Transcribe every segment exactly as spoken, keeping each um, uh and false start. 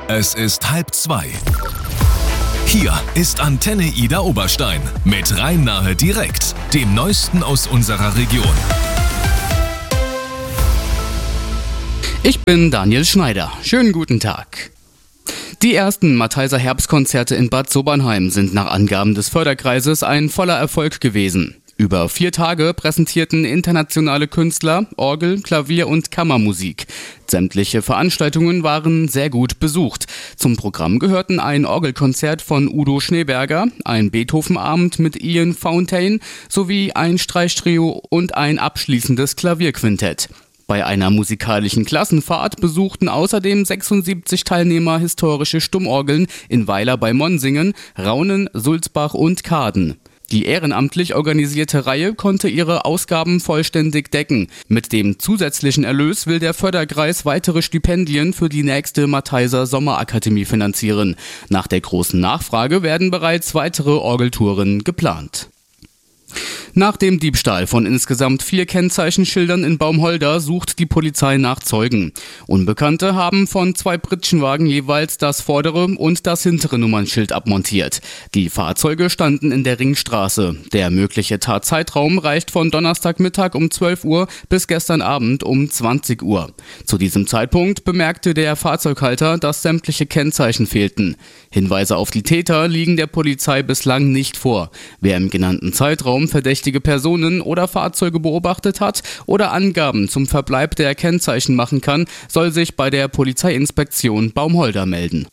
Es ist halb zwei. Hier ist Antenne Ida Oberstein mit Rhein-Nahe direkt, dem Neuesten aus unserer Region. Ich bin Daniel Schneider. Schönen guten Tag. Die ersten Matheiser Herbstkonzerte in Bad Sobernheim sind nach Angaben des Förderkreises ein voller Erfolg gewesen. Über vier Tage präsentierten internationale Künstler Orgel-, Klavier- und Kammermusik. Sämtliche Veranstaltungen waren sehr gut besucht. Zum Programm gehörten ein Orgelkonzert von Udo Schneeberger, ein Beethoven-Abend mit Ian Fountain sowie ein Streichtrio und ein abschließendes Klavierquintett. Bei einer musikalischen Klassenfahrt besuchten außerdem sechsundsiebzig Teilnehmer historische Stummorgeln in Weiler bei Monsinghen, Raunen, Sulzbach und Kaden. Die ehrenamtlich organisierte Reihe konnte ihre Ausgaben vollständig decken. Mit dem zusätzlichen Erlös will der Förderkreis weitere Stipendien für die nächste Matheiser Sommerakademie finanzieren. Nach der großen Nachfrage werden bereits weitere Orgeltouren geplant. Nach dem Diebstahl von insgesamt vier Kennzeichenschildern in Baumholder sucht die Polizei nach Zeugen. Unbekannte haben von zwei Pritschenwagen jeweils das vordere und das hintere Nummernschild abmontiert. Die Fahrzeuge standen in der Ringstraße. Der mögliche Tatzeitraum reicht von Donnerstagmittag um zwölf Uhr bis gestern Abend um zwanzig Uhr. Zu diesem Zeitpunkt bemerkte der Fahrzeughalter, dass sämtliche Kennzeichen fehlten. Hinweise auf die Täter liegen der Polizei bislang nicht vor. Wer im genannten Zeitraum verdächtige Personen oder Fahrzeuge beobachtet hat oder Angaben zum Verbleib der Kennzeichen machen kann, soll sich bei der Polizeiinspektion Baumholder melden.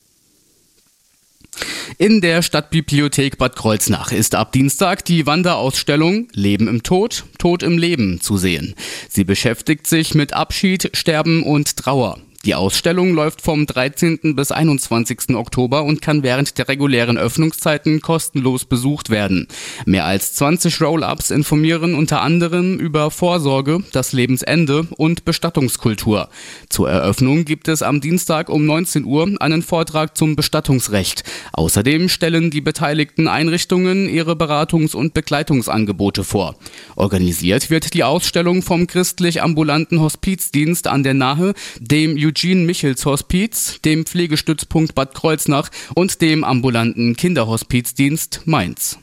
In der Stadtbibliothek Bad Kreuznach ist ab Dienstag die Wanderausstellung Leben im Tod, Tod im Leben zu sehen. Sie beschäftigt sich mit Abschied, Sterben und Trauer. Die Ausstellung läuft vom dreizehnten bis einundzwanzigsten Oktober und kann während der regulären Öffnungszeiten kostenlos besucht werden. Mehr als zwanzig Roll-ups informieren unter anderem über Vorsorge, das Lebensende und Bestattungskultur. Zur Eröffnung gibt es am Dienstag um neunzehn Uhr einen Vortrag zum Bestattungsrecht. Außerdem stellen die beteiligten Einrichtungen ihre Beratungs- und Begleitungsangebote vor. Organisiert wird die Ausstellung vom christlich-ambulanten Hospizdienst an der Nahe, dem Eugene-Michels-Hospiz, dem Pflegestützpunkt Bad Kreuznach und dem ambulanten Kinderhospizdienst Mainz.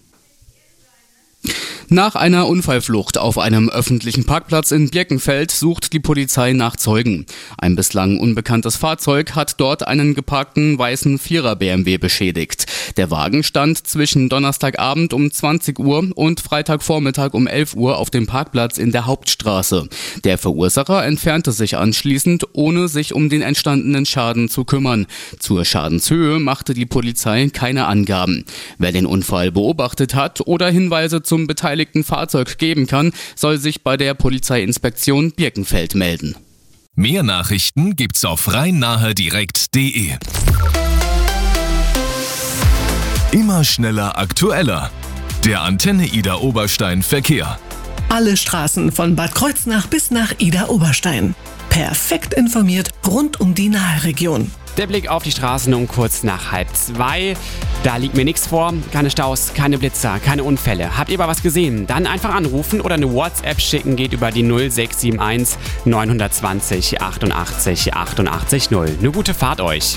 Nach einer Unfallflucht auf einem öffentlichen Parkplatz in Birkenfeld sucht die Polizei nach Zeugen. Ein bislang unbekanntes Fahrzeug hat dort einen geparkten weißen Vierer-B M W beschädigt. Der Wagen stand zwischen Donnerstagabend um zwanzig Uhr und Freitagvormittag um elf Uhr auf dem Parkplatz in der Hauptstraße. Der Verursacher entfernte sich anschließend, ohne sich um den entstandenen Schaden zu kümmern. Zur Schadenshöhe machte die Polizei keine Angaben. Wer den Unfall beobachtet hat oder Hinweise zum beteiligten Fahrzeug geben kann, soll sich bei der Polizeiinspektion Birkenfeld melden. Mehr Nachrichten gibt's auf rhein-nahe direkt punkt de. Immer schneller, aktueller. Der Antenne Ida Oberstein Verkehr. Alle Straßen von Bad Kreuznach bis nach Ida Oberstein. Perfekt informiert rund um die Nahe-Region. Der Blick auf die Straßen um kurz nach halb zwei. Da liegt mir nichts vor. Keine Staus, keine Blitzer, keine Unfälle. Habt ihr aber was gesehen? Dann einfach anrufen oder eine WhatsApp schicken. Geht über die null sechs sieben eins neun zwei null achtundachtzig achtundachtzig null. Eine gute Fahrt euch.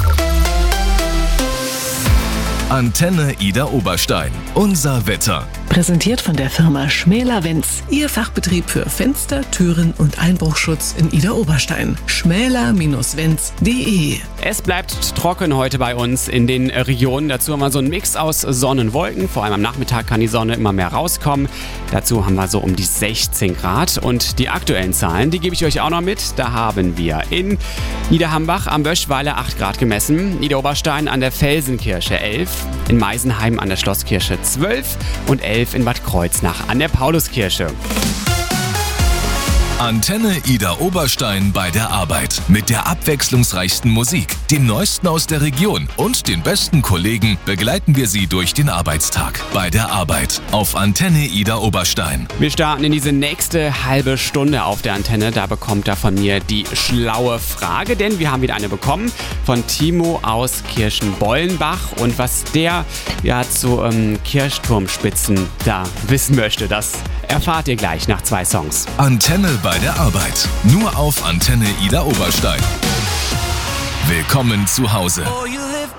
Antenne Ida Oberstein. Unser Wetter. Präsentiert von der Firma Schmäler-Wenz. Ihr Fachbetrieb für Fenster, Türen und Einbruchschutz in Ida Oberstein. schmäler Bindestrich wenz punkt de. Es bleibt trocken heute bei uns in den Regionen. Dazu haben wir so einen Mix aus Sonne und Wolken. Vor allem am Nachmittag kann die Sonne immer mehr rauskommen. Dazu haben wir so um die sechzehn Grad. Und die aktuellen Zahlen, die gebe ich euch auch noch mit. Da haben wir in Niederhambach am Böschweiler acht Grad gemessen. Niederoberstein an der Felsenkirche elf. In Meisenheim an der Schlosskirche zwölf und elf in Bad Kreuznach an der Pauluskirche. Antenne Ida Oberstein bei der Arbeit. Mit der abwechslungsreichsten Musik, dem Neuesten aus der Region und den besten Kollegen begleiten wir Sie durch den Arbeitstag. Bei der Arbeit auf Antenne Ida Oberstein. Wir starten in diese nächste halbe Stunde auf der Antenne. Da bekommt er von mir die schlaue Frage, denn wir haben wieder eine bekommen von Timo aus Kirchenbollenbach. Und was der ja zu ähm, Kirchturmspitzen da wissen möchte, das erfahrt ihr gleich nach zwei Songs. Antenne bei der Arbeit. Nur auf Antenne Ida Oberstein. Willkommen zu Hause. Oh, you